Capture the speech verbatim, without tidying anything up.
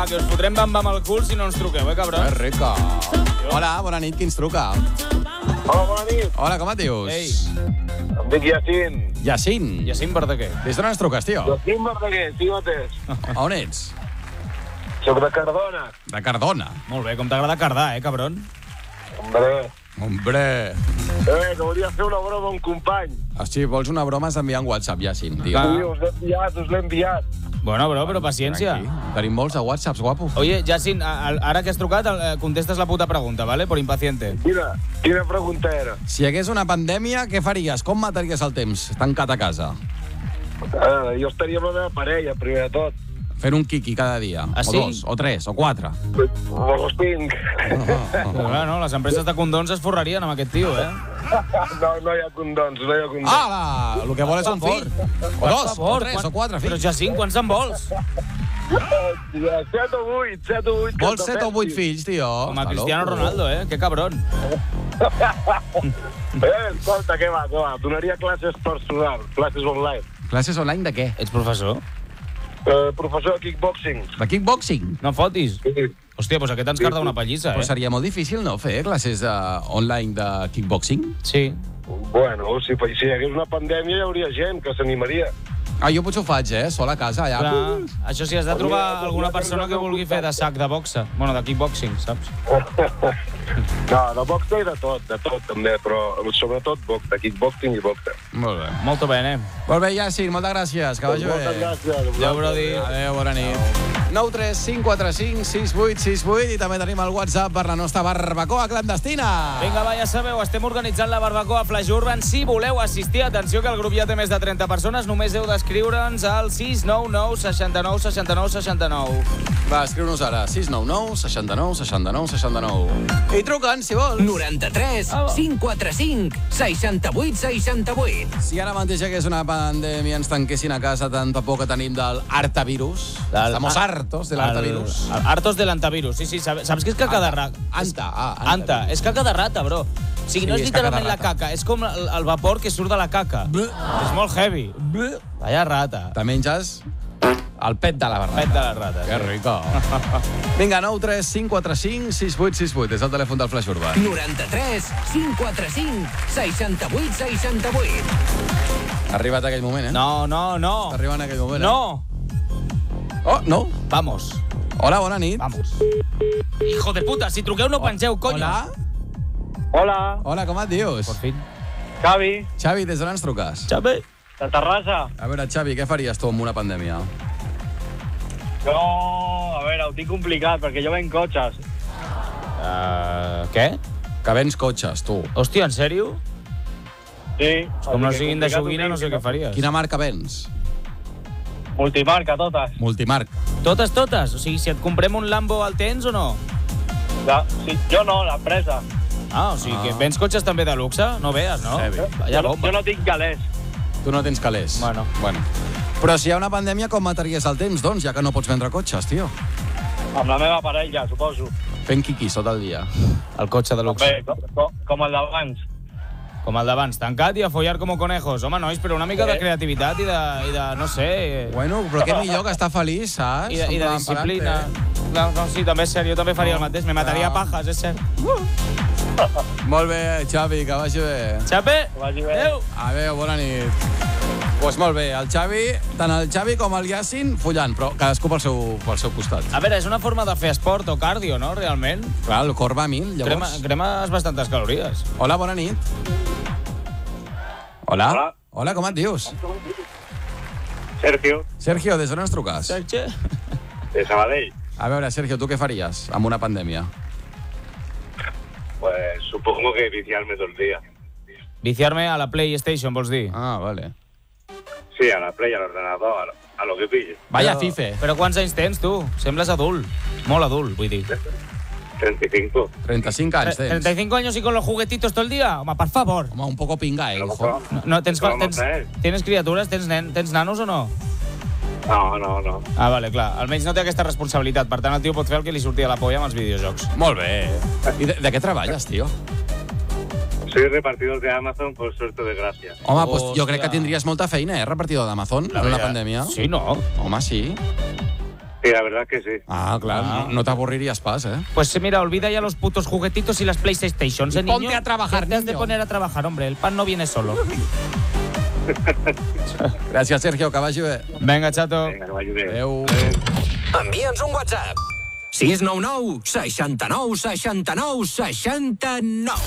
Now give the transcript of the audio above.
que us fotrem bamba amb el cul si no ens truqueu, eh, cabrons? Que rica. Hola, bona nit, qui ens truca? Hola, bona nit. Hola, com et dius? Ei. Em dic Jacint. Jacint. Jacint Verdaguer. Des d'on ens truques, tio? Jacint Verdaguer, sí mateix. A on ets? Soc de Cardona. De Cardona. Molt bé, com t'agrada cardar, eh, cabron? Hombre. Hombre. Eh, que volia fer una broma a un company. Ah, si vols una broma, has d'enviar un WhatsApp, Jacint, tio. Ah. Sí, us l'he enviat, us l'he enviat. Bueno, bro, però paciència. Tranqui. Tenim molts de WhatsApps, guapo. Oye, Jacint, a- a- ara que has trucat, eh, contestes la puta pregunta, ¿vale? Por impaciente. Quina, quina pregunta era? Si hi hagués una pandèmia, què faries? Com mataries el temps tancat a casa? Eh, jo estaria amb la meva parella, primer de tot. Fent un quiqui cada dia. Ah, o sí? dos, o tres, o quatre. O els tinc. Però clar, no? Les empreses de condons es forrarien amb aquest tio, eh? No, no hi ha condons, no hi ha condons. Ah, el que vol és un fill. O dos, o tres, o quatre Però fills. Jacint, quants en vols? set o vuit, set o vuit. Vols set o vuit fills, tio? Com a Està Cristiano loco. Ronaldo, eh? Que cabron. Eh, escolta, què va, què va? Donaria classes personals, classes online. Classes online de què? Ets professor? Eh, professor de kickboxing. De kickboxing? No fotis. Sí. Hòstia, doncs aquest ens carda una pallissa, Però eh? seria molt difícil, no, fer classes uh, online de kickboxing? Sí. Bueno, si, si hi hagués una pandèmia hi hauria gent que s'animaria. Ah, jo potser ho faig, eh? Sol a casa, allà. Clar, això sí, has de trobar alguna persona que vulgui fer de sac de boxa. Bueno, de kickboxing, saps? No, de boxe i de tot, de tot també, però sobretot box, de kickboxing i boxe. Molt bé. Molto bene. Molt bé, Jacint, moltes gràcies. Que vagi Moltes bé. gràcies. Adéu, Brody. Adéu, bona nit. nou tres cinc quatre cinc sis vuit sis vuit i també tenim el WhatsApp per la nostra barbacoa clandestina. Vinga, va, ja sabeu, estem organitzant la barbacoa Flash Urban. Si voleu assistir, atenció que el grup ja té més de trenta persones, només heu d'escriure'ns al sis nou nou seixanta-nou seixanta-nou seixanta-nou. Va, escriu-nos ara. sis nou nou seixanta-nou seixanta-nou seixanta-nou. I truca'ns, si vols. noranta-tres Ah, va. cinc quatre cinc seixanta-vuit seixanta-vuit. Si ara mateix hagués una pandèmia ens tanquessin a casa tanta por que tenim del artavirus. Del- Estamos ah, hartos del artavirus. El, el hartos del antavirus, sí, sí. Saps, saps que és caca de rata? Anta, ah, Anta, és caca de rata, bro. O sigui, no Sí, és és caca de literalment la rata. caca, és com el, el vapor que surt de la caca. És molt heavy. Vaya rata. Te menges el pet de la barra. Pet de la rata. Que rico. Vinga, nou tres cinc quatre cinc sis vuit sis vuit. És el telèfon del Flash Urban. noranta-tres cinc quatre cinc seixanta-vuit seixanta-vuit. Ha arribat aquell moment, eh? No, no, no. Està arribant aquell moment, No. eh? Oh, no. Vamos. Hola, bona nit. Vamos. Hijo de puta, si truqueu no pengeu, coño. Hola. Hola, Hola, com et dius? Por fin. Xavi, Xavi, des d'on ens truques? Xavi. de Terrassa. A veure, Xavi, què faries tu amb una pandèmia? Jo, a veure, ho tinc complicat, perquè jo venc cotxes. Uh, què? Que vens cotxes, tu. Hòstia, en sèrio? Sí. Com no siguin de joguina, no sé què faries. Quina marca vens? Multimarca, totes. Multimarca. Totes, totes? O sigui, si et comprem un Lambo, el tens o no? La, sí, jo no, l'empresa. Ah, o sigui, Ah. que vens cotxes també de luxe? No veas, no? Heavy. Vaya jo, no, bomba. jo no tinc calés. Tu no tens calés. Bueno. bueno. Però si hi ha una pandèmia, com mataries el temps, doncs, ja que no pots vendre cotxes, tio? Amb la meva parella, suposo. Fent quiquis tot el dia. El cotxe de luxe. Bé, com, com, com el d'abans. Com el d'abans, tancat i a follar com conejos. Home, nois, però una mica de creativitat i de, i de no sé... Bueno, però què millor que estar feliç, saps? I de, i de En plan, disciplina. pa'lante. No, no, sí, també és cert, jo també faria el mateix. Me mataria No. a pajas, és cert. Molt bé, Xavi, que vagi bé. Xape! Que vagi bé. Adéu! Adéu, bona nit. Doncs pues molt bé, el Xavi, tant el Xavi com el Yacine follant, però cadascú pel seu, pel seu costat. A veure, és una forma de fer esport o cardio, no?, realment. Clar, el cor va a mil, Crema, llavors. cremes bastantes calories. Hola, bona nit. Hola. Hola. Hola, com et dius? Sergio, Sergio, des d'on ens truques? Sergio? de Sabadell. A veure, Sergio, tu què faries amb una pandèmia? Pues supongo que viciarme todo el día. Viciarme a la PlayStation, vols dir? Ah, vale. Sí, a la play, al ordenador, a lo, a lo que pille. Vaya Però- fife. Però quants anys tens, tu? Sembles adult. Molt adult, vull dir. treinta y cinco. treinta-cinc anys tens. ¿treinta y cinco años y con los juguetitos todo el día? Home, por favor. Home, un poco pinga, eh, hijo. No, no, tens, Com tens, és? tens criatures? Tens, nen, tens nanos o no? No, no, no. Ah, vale, clar. Almenys no té aquesta responsabilitat. Per tant, el tio pot fer el que li surti a la polla amb els videojocs. Molt bé. I de, de què treballes, tio? Soy repartidor de Amazon por suerte de gracia. Home, doncs jo Hòstia. crec que tindries molta feina, eh, repartidor d'Amazon, en una pandèmia. Sí, no? Home, sí. Sí, la verdad que sí. Ah, clar, Ah. no, no t'avorriries pas, eh? Pues mira, olvida ya los putos juguetitos y las PlayStations, ¿eh, Y ponte niño? a trabajar, Te has de niño. poner a trabajar, hombre. El pan no viene solo. Gràcies, Sergio, que vagi bé. Venga, chato. Vinga, que vagi bé. Adéu. Envia'ns un WhatsApp. sis nou nou, seixanta-nou, seixanta-nou, seixanta-nou.